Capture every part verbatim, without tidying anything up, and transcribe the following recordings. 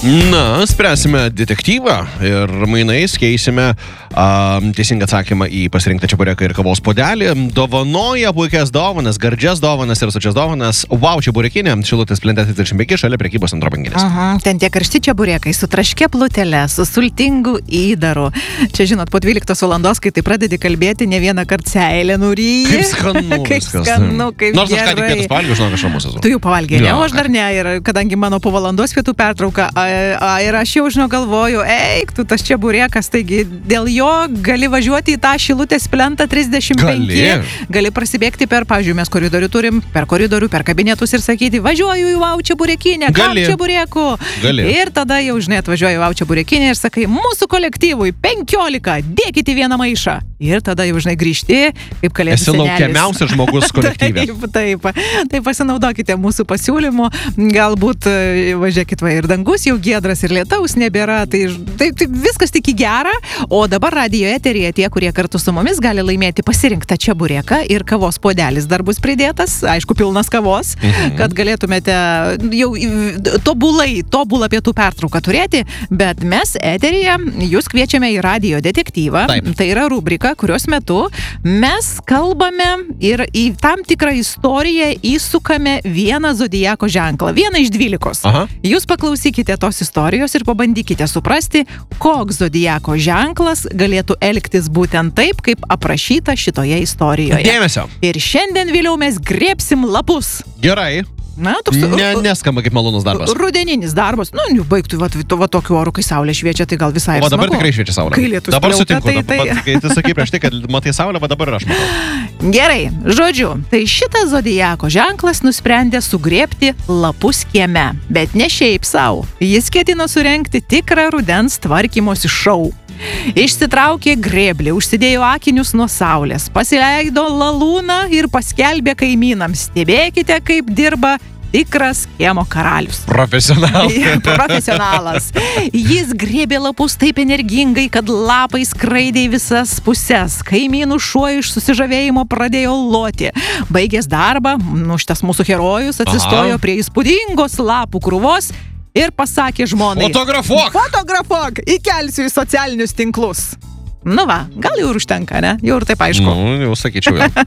Na, spręsime detektyvą ir mainais keisime a, teisingą atsakymą į pasirinktą čebureką ir kavos puodelį. Dovanoja puikias dovanas, gardžias dovanas ir sočias dovanas. Wow, čeburekinė, Šilutės plente trisdešimt penki šalia prekybos centro banginės. Aha, ten tie karšti čeburekai su traške plutele, su sultingu įdaru. Čia, žinot, po dvyliktos valandos, kai tai pradedi kalbėti, ne vieną kartą seilę nuryji. Kaip skanu. Kaip skanu, kaip Nors gerai. Nors aš ką tik pietus pavalgiau, žinok, aš ramus esu. Tu jau pavalgiai, ne? Jo, O aš dar ne. Ir kadangi mano po valandos pietų pertrauka, a, a, ir aš jau, žinau, galvoju, eik, tu tas čeburekas, taigi dėl jo gali važiuoti į tą Šilutės plentą trisdešimt penki. Gali. Gali prasibėgti per, pavyzdžiui, mes koridorių turim, per koridorių, per kabinetus ir sakyti, važiuoju į Wow čeburekinę, kam čeburekų. Gali. Ir tada jau, žinai, atvažiuoju į Wow čeburekinę ir sakai, mūsų kolektyvui penkiolika, dėkite vieną maišą. Ir tada jau, žinai, grįžti, kaip kalėdų Esi senelis. laukiamiausias žmogus kolektyve. Taip, taip. Tai pasinaudokite mūsų pasiūlymu. Galbūt, važiuokit, va, ir dangus jau giedras, ir lietaus nebėra. Tai, tai, tai viskas tik į gerą. O dabar radijo eteryje tie, kurie kartu su mumis gali laimėti pasirinktą čebureką ir kavos puodelis dar bus pridėtas. Aišku, pilnas kavos, mhm. kad galėtumėte jau tobulai, tobulą pietų pertrauką turėti. Bet mes eteryje jūs kviečiame į radijo detektyvą. Taip. Tai yra rubrika, kurios metu mes kalbame ir į tam tikrą istoriją įsukame vieną zodiako ženklą, vieną iš dvylikos. Aha. Jūs paklausykite tos istorijos ir pabandykite suprasti, koks zodiako ženklas galėtų elgtis būtent taip, kaip aprašyta šitoje istorijoje. Dėmesio. Ir šiandien vėliau mes griebsim lapus. Gerai. Na, toks, ne, neskamba kaip malonus darbas. Rudeninis darbas. Nu, jau baigtų, va, va tokiu oru, kai saulė šviečia, tai gal visai ir O dabar smagu. tikrai šviečia saulė. Kai lietus dabar pliauka, sutinku, tai, tai... dabar, kai tu sakai prieš tai, kad matai saulę, va dabar ir aš matau. Gerai, žodžiu, tai šitas zodiako ženklas nusprendė sugriebti lapus kieme, bet ne šiaip savo. Jis ketino surengti tikrą rudens tvarkymosi šou. Išsitraukė grėblį, užsidėjo akinius nuo saulės, pasileido lalūną ir paskelbė kaimynams: stebėkite, kaip dirba tikras kiemo karalius. Profesionalas. Profesionalas. Jis grėbė lapus taip energingai, kad lapai skraidė į visas puses. Kaimynų šuo iš susižavėjimo pradėjo loti. Baigęs darbą, nu, šitas mūsų herojus atsistojo Aha. prie įspūdingos lapų krūvos ir pasakė žmonai: Fotografuok! Fotografuok! Įkelsiu į socialinius tinklus. Nu va, gal jau ir užtenka, ne? Jau ir taip aišku. Nu, jau sakyčiau. Jau.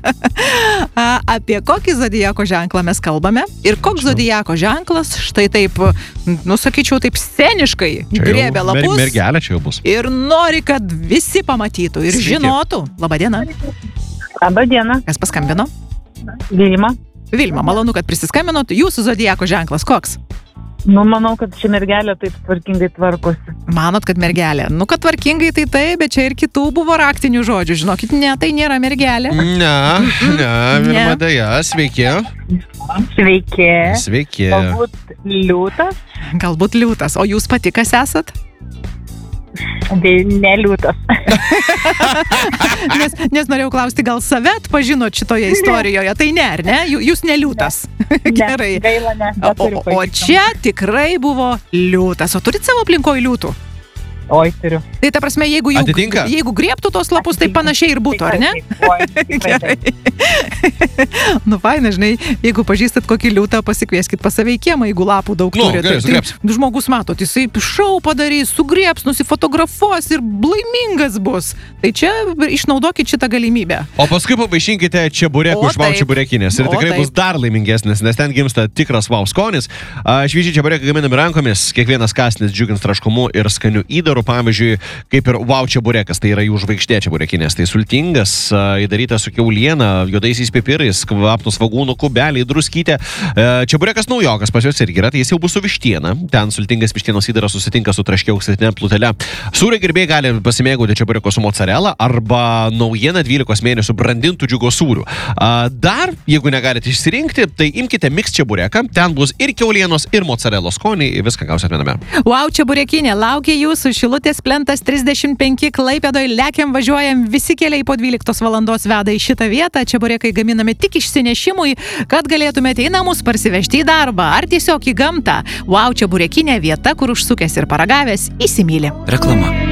Apie kokį zodiako ženklą mes kalbame ir koks zodiako ženklas štai taip, nu sakyčiau, taip sceniškai griebė lapus. Mer mergelė čia jau bus. Ir nori, kad visi pamatytų ir Sveiki. Žinotų. Labadiena. Labadiena. Kas paskambino? Vilma. Vilma, malonu, kad prisiskambinot. Jūsų zodiako ženklas koks? Nu, manau, kad ši mergelė taip tvarkingai tvarkosi. Manot, kad mergelė? Nu, kad tvarkingai tai taip, bet čia ir kitų buvo raktinių žodžių. Žinokit, ne, tai nėra mergelė. Ne, ne, Vilma Deja, sveiki. Sveiki. Sveiki. Galbūt liūtas? Galbūt liūtas. O jūs pati kas esat? Ne liūtas. nes, nes norėjau klausti, gal save atpažinot šitoje istorijoje. Tai ne, ar ne? Jūs ne liūtas. Ne. Gerai. Ne, gaila, ne. O, o čia tikrai buvo liūtas. O turit savo aplinkoje liūtų? Oi, turiu. Tai ta prasme, jeigu, jau, Atitinka. jeigu griebtų tos lapus, tai panašiai ir būtų, ar ne? Oi, gerai. Nu, faina, žinai, jeigu pažįstat kokį liūtą, pasikvieskit pas save į kiemą, jeigu lapų daug Nu, turi. gerai, Tai, tai žmogus matot, jisai šou padarys, sugriebs, nusifotografuos ir laimingas bus. Tai čia išnaudokit šitą galimybę. O paskui pavaišinkite čeburekų iš Wow čeburekinės ir O, tikrai taip. bus dar laimingesnis, nes ten gimsta tikras Wow skonis. Šviežiai čeburekai gaminami rankomis, kiekvienas kąsnis džiugins traškumu ir skaniu įdaru. Pavyzdžiui, kaip ir Wow čeburekas, tai yra jų žvaigždė čeburekinės. Tai sultingas, įdarytas su kiauliena, juodaisiais pipirais, kvapnus svagūnų kubeliai, druskytė. Čeburekas naujokas pas juos irgi yra, tai jis jau bus su vištiena. Ten sultingas vištienos įdaras susitinka su traškia auksinė plutele. Sūrio gerbėjai gali pasimėgauti čebureko su mozzarella arba naujieną dvylikos mėnesių brandintų džiugo sūrių. Dar, jeigu negalite išsirinkti, tai imkite mix čebureką. Ten bus ir kiaulienos, ir mozzarella skoniai, viską gausit viename. Wow čeburekinė laukia jūsų Šilutės plentas trisdešimt penki Klaipėdoj. Lekiam, važiuojam, visi keliai po dvyliktos valandos veda į šitą vietą. Čeburekai gaminami tik išsinešimui, kad galėtumėte į namus parsivežti į darbą ar tiesiog į gamtą. Wow čeburekinė vieta, kur užsukęs ir paragavęs įsimyli. Reklama.